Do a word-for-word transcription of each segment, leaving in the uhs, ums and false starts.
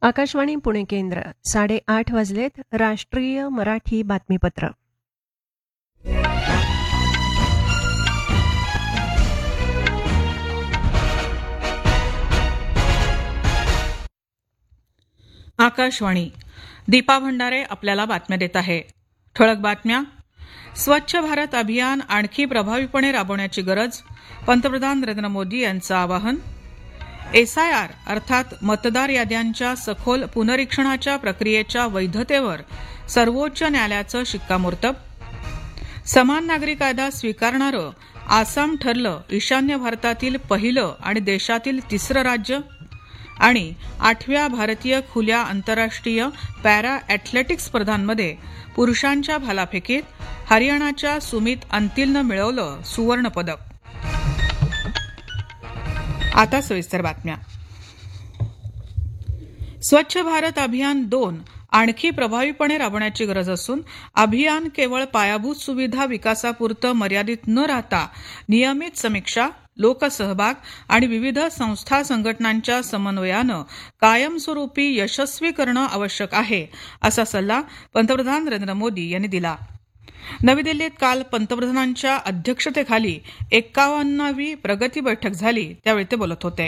आकाशवाणी पुणे केंद्र साडेआठ वाजलेत. राष्ट्रीय मराठी बातमीपत्र. आकाशवाणी. दीपा भंडारे आपल्याला बातम्या देत आहे. ठळक बातम्या. स्वच्छ भारत अभियान आणखी प्रभावीपणे राबवण्याची गरज, पंतप्रधान नरेंद्र मोदी यांचं आवाहन. एसआयआर अर्थात मतदार याद्यांच्या सखोल पुनरीक्षणाच्या प्रक्रियेच्या वैधतेवर सर्वोच्च न्यायालयाचं शिक्कामोर्तब. समान नागरी कायदा स्वीकारणारं आसाम ठरलं ईशान्य भारतातील पहिलं आणि देशातील तिसरं राज्य. आणि आठव्या भारतीय खुल्या आंतरराष्ट्रीय पॅरा ऍथलेटिक्स स्पर्धांमध्ये पुरुषांच्या भालाफेकीत हरियाणाच्या सुमित अंतिलनं मिळवलं सुवर्ण पदक. आता सविस्तर बातम्या. स्वच्छ भारत अभियान दोन आणखी प्रभावीपणे राबवण्याची गरज असून अभियान केवळ पायाभूत सुविधा विकासापुरतं मर्यादित न राहता नियमित समीक्षा, लोकसहभाग आणि विविध संस्था संघटनांच्या समन्वयानं कायमस्वरूपी यशस्वी करणं आवश्यक आहे, असा सल्ला पंतप्रधान नरेंद्र मोदी यांनी दिला. नवी दिल्लीत काल पंतप्रधानांच्या अध्यक्षतेखाली एक्कावन्नावी प्रगती बैठक झाली, त्यावेळी ते बोलत होते.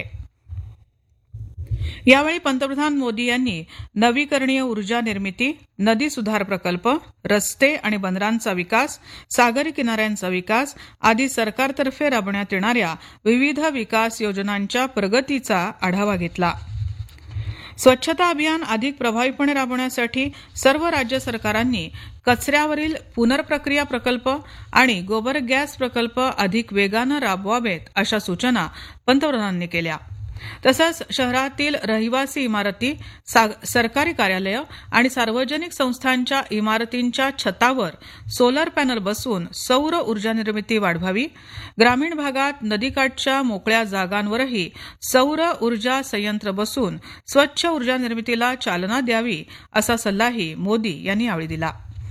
यावेळी पंतप्रधान मोदी यांनी नवीकरणीय ऊर्जा निर्मिती, नदी सुधार प्रकल्प, रस्ते आणि बंदरांचा विकास, सागरी किनाऱ्यांचा विकास आदी सरकारतर्फे राबवण्यात येणाऱ्या विविध विकास योजनांच्या प्रगतीचा आढावा घेतला. स्वच्छता अभियान अधिक प्रभावीपणे राबवण्यासाठी सर्व राज्य सरकारांनी कचऱ्यावरील पुनर्प्रक्रिया प्रकल्प आणि गोबर गॅस प्रकल्प अधिक वेगानं राबवावेत, अशा सूचना पंतप्रधानांनी केल्या. तसंच शहरातील रहिवासी इमारती, सरकारी कार्यालयं आणि सार्वजनिक संस्थांच्या इमारतींच्या छतावर सोलर पॅनल बसवून सौर ऊर्जा निर्मिती वाढवावी. ग्रामीण भागात नदीकाठच्या मोकळ्या जागांवरही सौर ऊर्जा संयंत्र बसवून स्वच्छ ऊर्जा निर्मितीला चालना द्यावी, असा सल्लाही मोदी यांनी यावेळी दिला.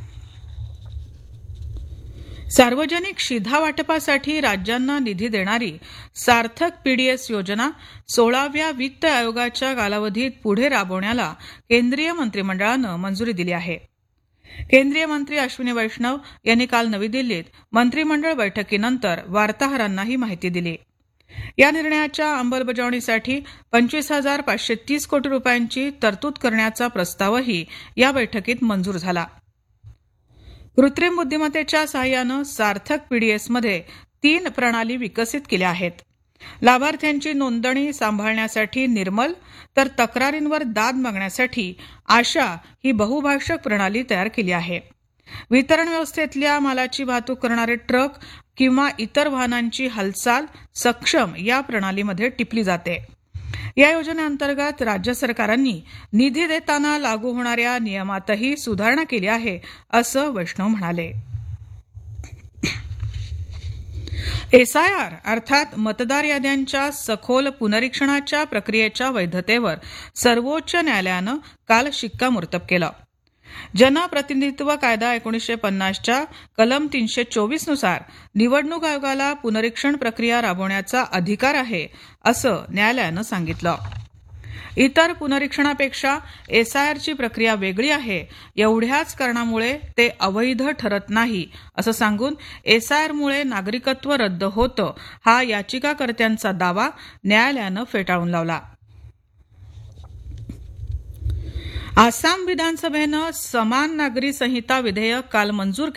सार्वजनिक शिधा वाटपासाठी राज्यांना निधी देणारी सार्थक पीडीएस योजना सोळाव्या वित्त आयोगाच्या कालावधीत पुढे राबवण्याला केंद्रीय मंत्रिमंडळानं मंजुरी दिली आहे. केंद्रीय मंत्री अश्विनी वैष्णव यांनी काल नवी दिल्लीत मंत्रिमंडळ बैठकीनंतर वार्ताहरांना ही माहिती दिली. या निर्णयाच्या अंमलबजावणीसाठी पंचवीस हजार पाचशे तीस कोटी रुपयांची तरतूद करण्याचा प्रस्तावही या बैठकीत मंजूर झाला. कृत्रिम बुद्धिमत्तेच्या सहाय्यानं सार्थक पीडीएसमध्ये तीन प्रणाली विकसित केल्या आहेत. लाभार्थ्यांची नोंदणी सांभाळण्यासाठी निर्मल, तर तक्रारींवर दाद मागण्यासाठी आशा ही बहुभाषक प्रणाली तयार केली आहे. वितरण व्यवस्थेतल्या मालाची वाहतूक करणारे ट्रक किंवा इतर वाहनांची हालचाल सक्षम या प्रणालीमध्ये टिपली जाते. या योजनेअंतर्गत राज्य सरकारांनी निधी देताना लागू होणाऱ्या नियमातही सुधारणा केली आहे, असं वैष्णव म्हणाले. एसआयआर अर्थात मतदार याद्यांच्या सखोल पुनरीक्षणाच्या प्रक्रियेच्या वैधतेवर सर्वोच्च न्यायालयानं काल शिक्कामोर्तब केलं. जनप्रतिनिधित्व कायदा एकोणीसशे पन्नासच्या कलम तीनशे चोवीस नुसार निवडणूक आयोगाला पुनरीक्षण प्रक्रिया राबवण्याचा अधिकार आहे, असं न्यायालयानं सांगितलं. इतर पुनरीक्षणापेक्षा एसआयआरची प्रक्रिया वेगळी आहे, एवढ्याच कारणामुळे ते अवैध ठरत नाही, असं सांगून एसआयआरमुळे नागरिकत्व रद्द होतं, हा याचिकाकर्त्यांचा दावा न्यायालयानं फेटाळून लावला. आसाम विधानसभेनं समान नागरी संहिता विधेयक काल मंजूर